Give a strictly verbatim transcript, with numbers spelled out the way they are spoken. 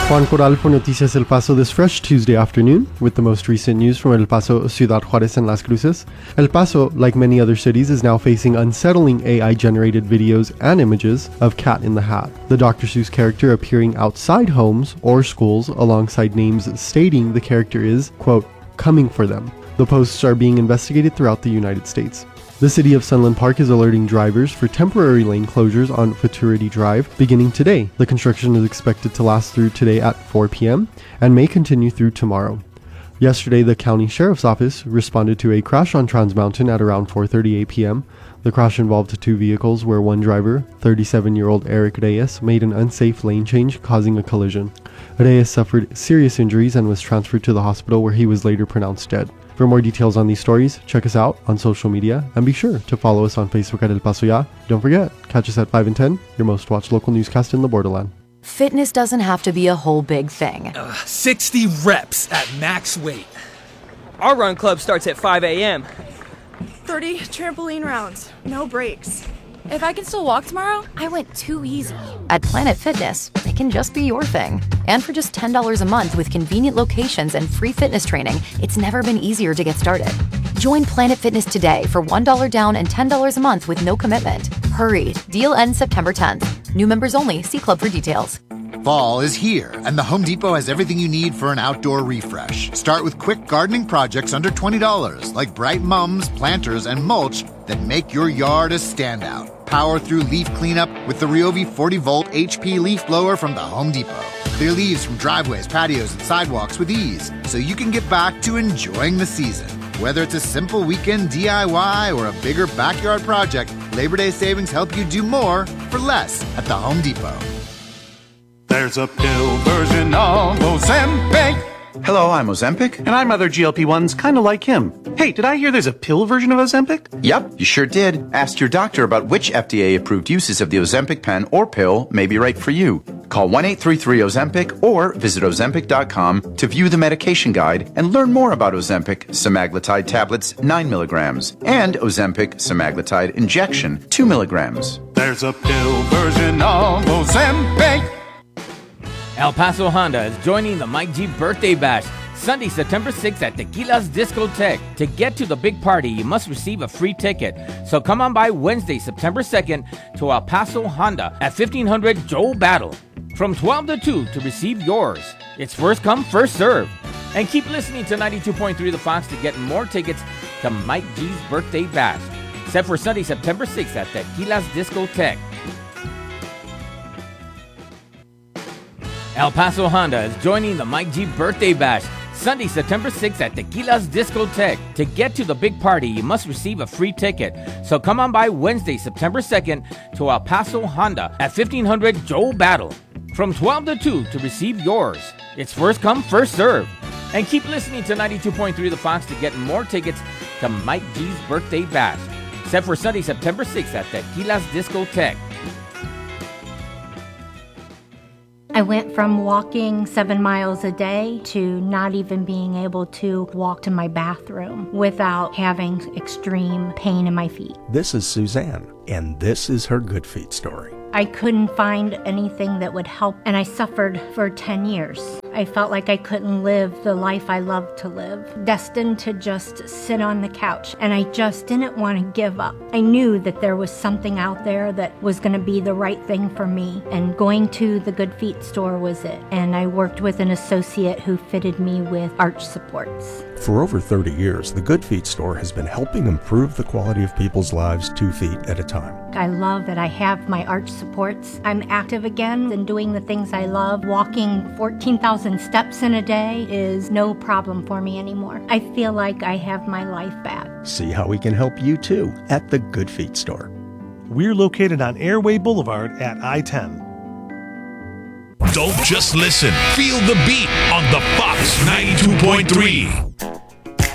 Juan Coral for Noticias El Paso this fresh Tuesday afternoon with the most recent news from El Paso, Ciudad Juárez, and Las Cruces. El Paso, like many other cities, is now facing unsettling A I-generated videos and images of Cat in the Hat, the Doctor Seuss character appearing outside homes or schools alongside names stating the character is, quote, coming for them. The posts are being investigated throughout the United States. The city of Sunland Park is alerting drivers for temporary lane closures on Futurity Drive beginning today. The construction is expected to last through today at four p.m. and may continue through tomorrow. Yesterday, the county sheriff's office responded to a crash on Trans Mountain at around four thirty-eight p.m. The crash involved two vehicles where one driver, thirty-seven-year-old Eric Reyes, made an unsafe lane change, causing a collision. Reyes suffered serious injuries and was transferred to the hospital where he was later pronounced dead. For more details on these stories, check us out on social media and be sure to follow us on Facebook at El Paso Ya. Don't forget, catch us at five and ten, your most watched local newscast in the borderland. Fitness doesn't have to be a whole big thing. Uh, sixty reps at max weight. Our run club starts at five a.m. thirty trampoline rounds, no breaks. If I can still walk tomorrow, I went too easy. At Planet Fitness, it can just be your thing. And for just ten dollars a month with convenient locations and free fitness training, it's never been easier to get started. Join Planet Fitness today for one dollar down and ten dollars a month with no commitment. Hurry, deal ends September tenth. New members only, see club for details. Fall is here, and the Home Depot has everything you need for an outdoor refresh. Start with quick gardening projects under twenty dollars, like bright mums, planters, and mulch that make your yard a standout. Power through leaf cleanup with the Ryobi forty volt H P leaf blower from the Home Depot. Clear leaves from driveways, patios, and sidewalks with ease, so you can get back to enjoying the season. Whether it's a simple weekend D I Y or a bigger backyard project, Labor Day savings help you do more for less at the Home Depot. There's a pill version of Ozempic. Hello, I'm Ozempic. And I'm other G L P ones kind of like him. Hey, did I hear there's a pill version of Ozempic? Yep, you sure did. Ask your doctor about which F D A-approved uses of the Ozempic pen or pill may be right for you. Call one eight three three Ozempic or visit Ozempic dot com to view the medication guide and learn more about Ozempic semaglutide tablets nine milligrams and Ozempic semaglutide injection two milligrams. There's a pill version of Ozempic. El Paso Honda is joining the Mike G Birthday Bash Sunday, September sixth at Tequila's Discotheque. To get to the big party, you must receive a free ticket. So come on by Wednesday, September second to El Paso Honda at fifteen hundred Joe Battle from twelve to two to receive yours. It's first come, first serve. And keep listening to ninety-two point three The Fox to get more tickets to Mike G's Birthday Bash, set for Sunday, September sixth at Tequila's Discotheque. El Paso Honda is joining the Mike G Birthday Bash Sunday, September sixth at Tequila's Discotheque. To get to the big party, you must receive a free ticket. So come on by Wednesday, September second to El Paso Honda at fifteen hundred Joe Battle from twelve to two to receive yours. It's first come, first serve. And keep listening to ninety-two point three The Fox to get more tickets to Mike G's Birthday Bash, set for Sunday, September sixth at Tequila's Discotheque. I went from walking seven miles a day to not even being able to walk to my bathroom without having extreme pain in my feet. This is Suzanne, and this is her Good Feet story. I couldn't find anything that would help, and I suffered for ten years. I felt like I couldn't live the life I loved to live, destined to just sit on the couch, and I just didn't want to give up. I knew that there was something out there that was going to be the right thing for me, and going to the Good Feet store was it. And I worked with an associate who fitted me with arch supports. For over thirty years, the Good Feet store has been helping improve the quality of people's lives two feet at a time. I love that I have my arch supports. I'm active again and doing the things I love. Walking fourteen thousand steps in a day is no problem for me anymore. I feel like I have my life back. See how we can help you too at the Good Feet store. We're located on Airway Boulevard at I ten. Don't just listen. Feel the beat on the Fox ninety-two point three.